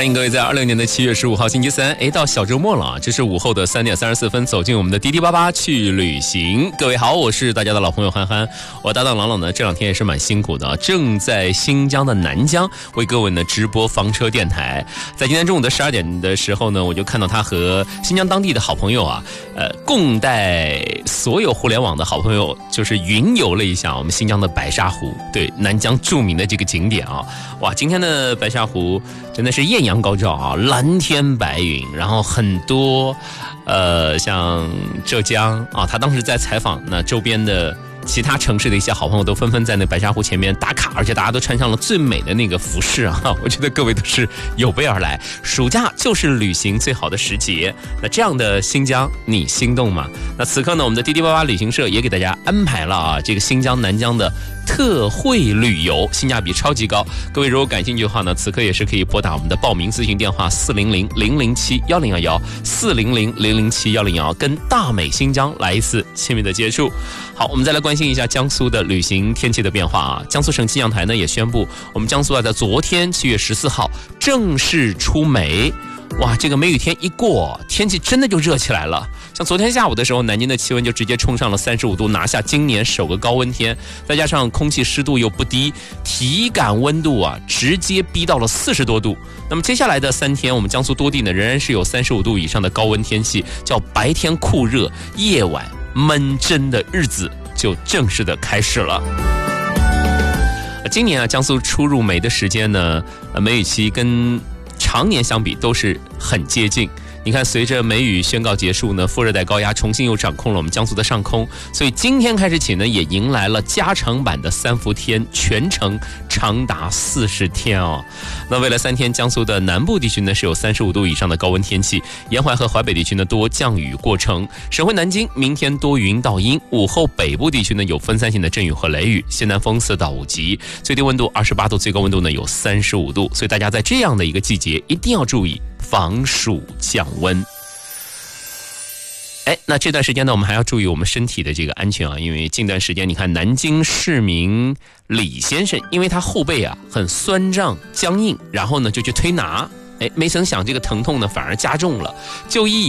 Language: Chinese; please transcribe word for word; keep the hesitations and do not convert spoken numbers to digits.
欢迎各位在二六年的七月十五号星期三，哎，到小周末了啊！这是午后的三点三十四分，走进我们的滴滴八八去旅行。各位好，我是大家的老朋友憨憨，我搭档朗朗呢，这两天也是蛮辛苦的啊，正在新疆的南疆为各位呢直播房车电台。在今天中午的十二点的时候呢，我就看到他和新疆当地的好朋友啊，呃，共带所有互联网的好朋友，就是云游了一下我们新疆的白沙湖，对，南疆著名的这个景点啊，哇，今天的白沙湖真的是艳阳高照啊，蓝天白云，然后很多呃像浙江啊，他当时在采访那周边的其他城市的一些好朋友都纷纷在那白沙湖前面打卡，而且大家都穿上了最美的那个服饰啊！我觉得各位都是有备而来。暑假就是旅行最好的时节，那这样的新疆你心动吗？那此刻呢，我们的滴滴八八旅行社也给大家安排了啊，这个新疆南疆的特惠旅游，性价比超级高。各位如果感兴趣的话呢，此刻也是可以拨打我们的报名咨询电话四零零零零七幺零幺幺四零零零零七幺零幺，跟大美新疆来一次亲密的接触。好，我们再来关心一下江苏的旅行天气的变化啊。江苏省气象台呢也宣布，我们江苏啊在昨天七月十四号正式出梅。哇，这个梅雨天一过，天气真的就热起来了。像昨天下午的时候，南京的气温就直接冲上了三十五度，拿下今年首个高温天。再加上空气湿度又不低，体感温度啊直接逼到了四十多度。那么接下来的三天，我们江苏多地呢仍然是有三十五度以上的高温天气，叫白天酷热，夜晚闷蒸的日子就正式的开始了。今年啊，江苏出入梅的时间呢，梅雨期跟常年相比都是很接近。你看，随着梅雨宣告结束呢，副热带高压重新又掌控了我们江苏的上空，所以今天开始起呢，也迎来了加长版的三伏天，全程长达四十天哦。那未来三天，江苏的南部地区呢是有三十五度以上的高温天气，沿淮和淮北地区呢多降雨过程。省会南京明天多云到阴，午后北部地区呢有分散性的阵雨和雷雨，西南风四到五级，最低温度二十八度，最高温度呢有三十五度。所以大家在这样的一个季节一定要注意防暑降温。哎，那这段时间呢，我们还要注意我们身体的这个安全啊，因为近段时间你看南京市民李先生，因为他后背啊很酸胀僵硬，然后呢就去推拿，哎，没曾想这个疼痛呢反而加重了，就医